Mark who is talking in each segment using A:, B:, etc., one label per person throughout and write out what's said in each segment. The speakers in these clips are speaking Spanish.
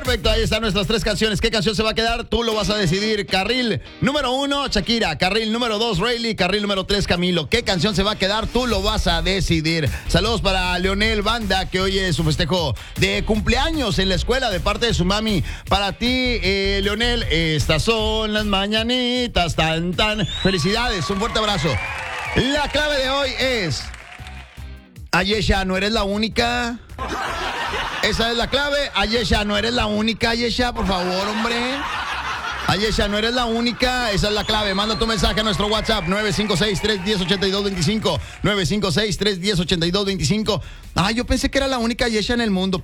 A: Perfecto, ahí están nuestras 3 canciones. ¿Qué canción se va a quedar? Tú lo vas a decidir. Carril número 1, Shakira. Carril número 2, Rayleigh. Carril número 3, Camilo. ¿Qué canción se va a quedar? Tú lo vas a decidir. Saludos para Leonel Banda, que hoy es su festejo de cumpleaños en la escuela de parte de su mami. Para ti, Leonel, estas son las mañanitas, tan, tan. Felicidades, un fuerte abrazo. La clave de hoy es... Ayesha, ¿no eres la única? Esa es la clave. Ayesha, ¿no eres la única? Ayesha, por favor, hombre. Ayesha, ¿no eres la única? Esa es la clave. Manda tu mensaje a nuestro WhatsApp 956-310-8225. 956-310-8225. Ah, yo pensé que era la única Ayesha en el mundo.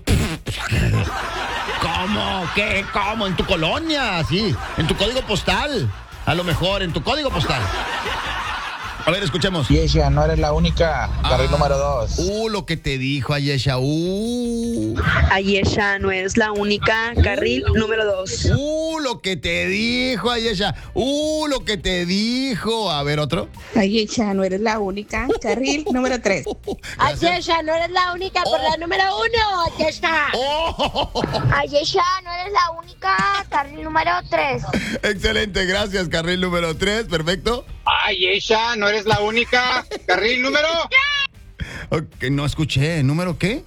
A: ¿Cómo? ¿Qué? ¿Cómo? ¿En tu colonia? Sí, en tu código postal. A lo mejor, en tu código postal. A ver, escuchemos.
B: Ayesha, no eres la única. Carril número 2.
A: Lo que te dijo Ayesha.
C: Ayesha, no eres la única. Carril número 2.
A: Lo que te dijo Ayesha. Lo que te dijo. A ver, otro.
D: Ayesha, no eres la única. Carril número 3.
E: Ayesha, no eres la única por la número 1. Ayesha.
F: Ayesha, no eres la única. Carril número 3.
A: Excelente, gracias. Carril número 3, perfecto.
B: Ayesha, no eres la única. Carril número...
A: Ok, no escuché. ¿Número qué?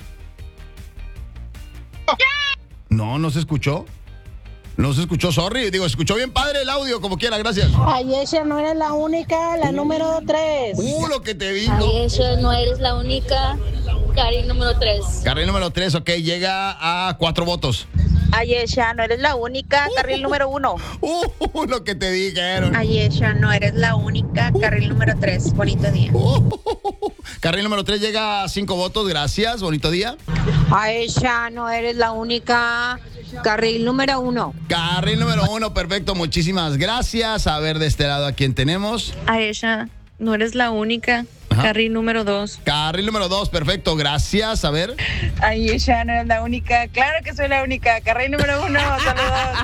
A: No se escuchó. No se escuchó, sorry. Digo, escuchó bien padre el audio, como quiera, gracias.
D: Ayesha, no eres la única. La número 3.
A: Lo que te dijo.
E: Ayesha, no eres la única. Carril número 3.
A: Carril número 3, ok, llega a 4 votos.
C: Ayesha, no eres la única. Carril número 1.
A: Lo que te dijeron.
C: Ayesha, no eres la única. Carril número 3. Bonito día.
A: Carril número 3 llega a 5 votos, gracias. Bonito día.
D: Ayesha, no eres la única. Carril número 1.
A: Carril número 1, perfecto. Muchísimas gracias. A ver, de este lado, ¿a quién tenemos?
C: Ayesha, no eres la única.
A: Ajá.
C: Carril número 2.
A: Carril número 2, perfecto. Gracias. A ver.
C: Ayesha, no eres la única. Claro que soy la única. Carril número 1. Saludos.